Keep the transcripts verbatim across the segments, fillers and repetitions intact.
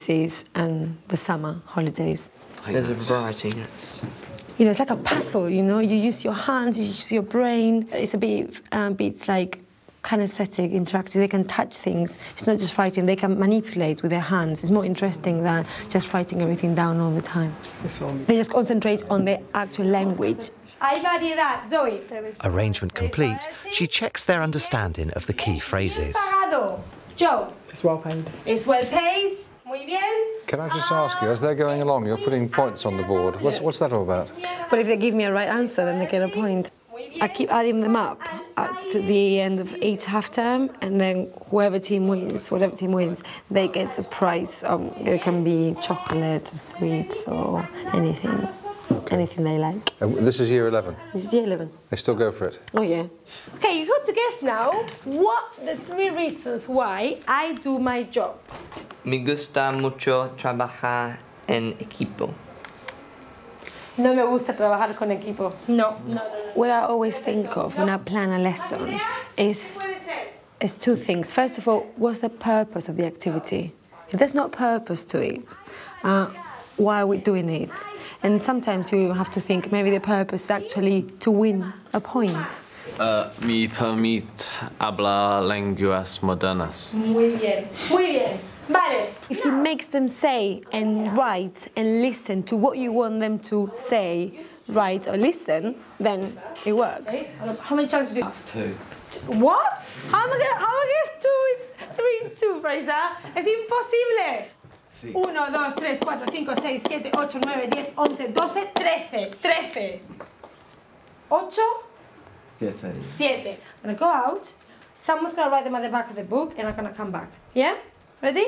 and the summer holidays. There's a variety. It's... You know, it's like a puzzle, you know, you use your hands, you use your brain. It's a bit, um, bit like kinesthetic, interactive, they can touch things. It's not just writing, they can manipulate with their hands. It's more interesting than just writing everything down all the time. They just concentrate on the actual language. Hay variedad, Zoe. Arrangement complete, she checks their understanding of the key phrases. Joe. It's well paid. It's well paid. Muy bien. Can I just ask you, as they're going along, you're putting points on the board. What's, what's that all about? Well, if they give me a right answer, then they get a point. I keep adding them up uh, to the end of each half-term, and then whoever team wins, whatever team wins, they get a prize. Um, it can be chocolate, or sweets, or anything. Okay. Anything they like. And this is year eleven? This is year eleven. They still go for it? Oh, yeah. Okay, you got to guess now what the three reasons why I do my job. Me gusta mucho trabajar en equipo. No me gusta trabajar con equipo. No, no, no. What I always think of when I plan a lesson is, is two things. First of all, what's the purpose of the activity? If there's no purpose to it, uh, why are we doing it? And sometimes you have to think maybe the purpose is actually to win a point. Uh, me permite hablar lenguas modernas. Muy bien, muy bien. Vale. If it makes them say and write and listen to what you want them to say, write or listen, then it works. How many chances do you have? Two. What? How am I gonna, how am I gonna do it? Three and two, Fraser? Es imposible. Sí. Uno, dos, tres, cuatro, cinco, seis, siete, ocho, nueve, diez, once, doce, trece. Trece. Ocho? Siete. Siete. I'm gonna go out. Someone's gonna write them at the back of the book, and I'm gonna come back. Yeah? Ready?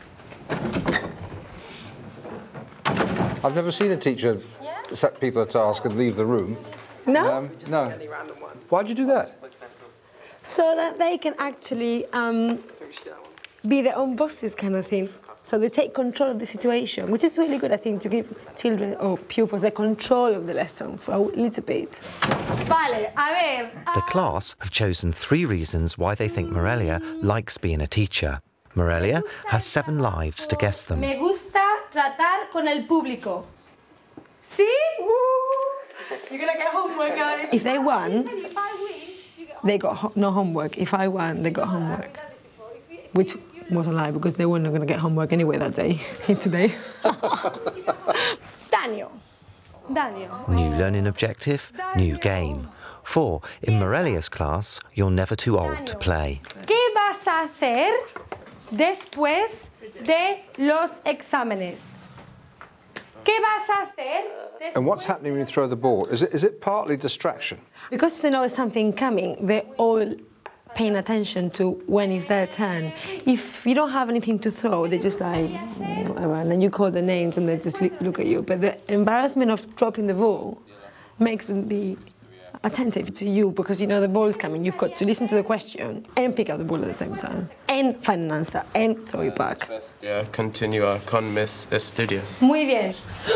I've never seen a teacher yeah? set people a task and leave the room. No? Um, no. Why'd you do that? So that they can actually um, be their own bosses, kind of thing. So they take control of the situation, which is really good, I think, to give children or pupils the control of the lesson for a little bit. Vale, a ver. The class have chosen three reasons why they think Morelia likes being a teacher. Morelia has seven lives to guess them. Me gusta tratar con el público. See? You're gonna get homework, guys. If they won, they got ho no homework. If I won, they got homework. Which was a lie, because they weren't going to get homework anyway that day, today. Daniel. Daniel. New learning objective, new game. For in Morelia's class, you're never too old to play. ¿Qué vas a hacer después de los exámenes? ¿Qué vas a hacer? And what's happening when you throw the ball? Is it, is it partly distraction? Because they know there's something coming, they're all paying attention to when it's their turn. If you don't have anything to throw, they're just like, whatever, and then you call the names and they just look at you. But the embarrassment of dropping the ball makes them be attentive to you, because you know the ball is coming. You've got to listen to the question and pick up the ball at the same time, and find an answer, and throw it back. Yeah, continúa con mis estudios. Muy bien.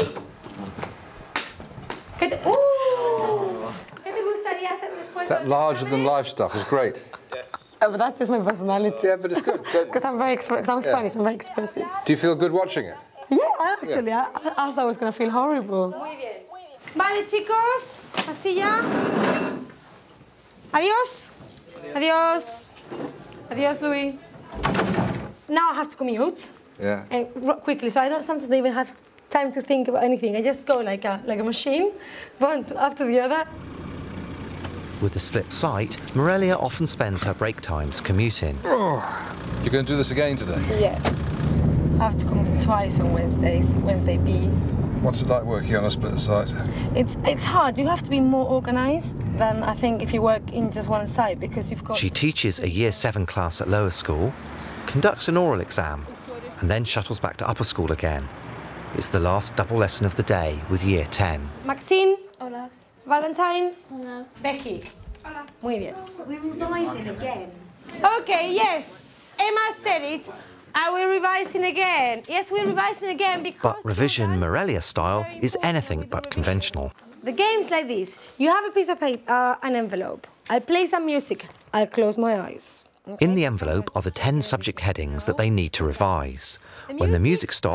¿Qué te, uh, ¿Qué te gustaría hacer después? That larger-than-life stuff is great. Oh, but that's just my personality. Yeah, but it's good. Because I'm very, because I'm Spanish, I'm very expressive. Do you feel good watching it? Yeah, actually, yeah. I, I thought I was going to feel horrible. Muy bien. Vale, chicos, así ya. Adiós. Adiós. Adiós, Louis. Now I have to commute. Yeah. And quickly, so I don't sometimes don't even have time to think about anything. I just go like a like a machine, one after the other. With the split sight, Morelia often spends her break times commuting. Oh. You're going to do this again today? Yeah. I have to come twice on Wednesdays, Wednesday B. What's it like working on a split site? It's it's hard. You have to be more organised than I think if you work in just one site, because you've got... She teaches a year seven class at lower school, conducts an oral exam, and then shuttles back to upper school again. It's the last double lesson of the day with year ten. Maxine. Hola. Valentine. Hola. Becky. Hola. Muy bien. We're revising again. Okay, yes. Emma said it. I will revising again. Yes, we're revising again because... But revision Morelia style is anything but conventional. The game's like this. You have a piece of paper, uh, an envelope. I'll play some music. I'll close my eyes. Okay? In the envelope are the ten subject headings that they need to revise. When the music stops,